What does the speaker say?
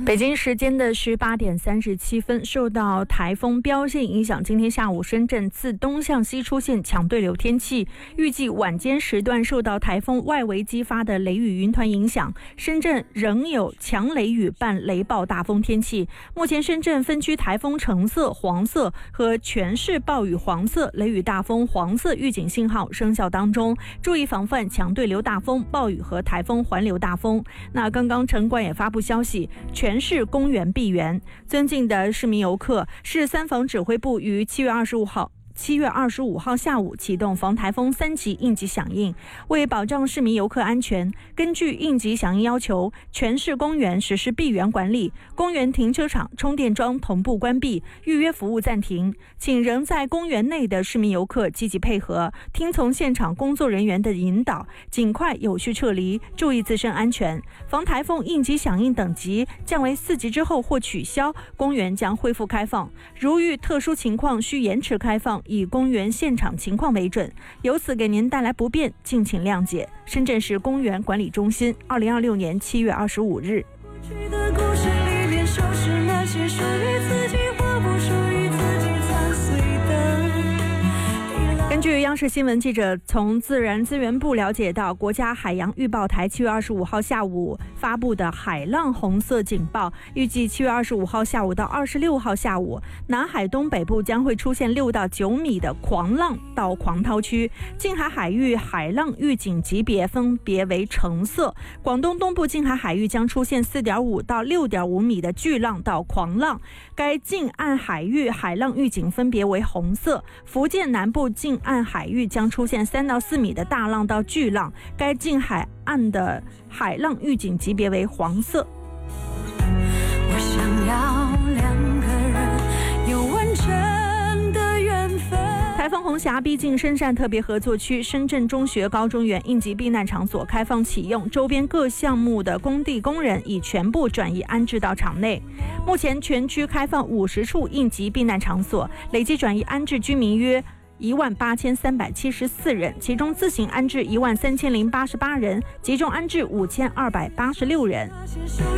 北京时间的18点37分，受到台风标线影响，今天下午深圳自东向西出现强对流天气，预计晚间时段受到台风外围激发的雷雨云团影响，深圳仍有强雷雨伴雷暴大风天气。目前深圳分区台风橙色、黄色和全市暴雨黄色、雷雨大风黄色预警信号生效当中，注意防范强对流大风、暴雨和台风环流大风。那刚刚城管也发布消息，全市公园闭园。尊敬的市民游客，市三防指挥部于7月25号下午启动防台风3级应急响应，为保障市民游客安全，根据应急响应要求，全市公园实施闭园管理，公园停车场、充电桩同步关闭，预约服务暂停。请仍在公园内的市民游客积极配合，听从现场工作人员的引导，尽快有序撤离，注意自身安全。防台风应急响应等级降为4级之后或取消，公园将恢复开放。如遇特殊情况需延迟开放，以公园现场情况为准，由此给您带来不便，敬请谅解。深圳市公园管理中心，2026年7月25日。根据央视新闻记者从自然资源部了解到，国家海洋预报台7月25号下午发布的海浪红色警报，预计7月25号下午到26号下午，南海东北部将会出现6到9米的狂浪到狂涛区，近海海域海浪预警级别分别为橙色，广东东部近海海域将出现4.5到6.5米的巨浪到狂浪，该近岸海域海浪预警分别为红色，福建南部近岸海域将出现3到4米的大浪到巨浪，该近海岸的海浪预警级别为黄色。我想要2个人有完整的缘分。台风红霞逼近深汕特别合作区，深圳中学高中园应急避难场所开放启用，周边各项目的工地工人已全部转移安置到场内。目前全区开放50处应急避难场所，累计转移安置居民约18374人，其中自行安置13088人，集中安置5286人。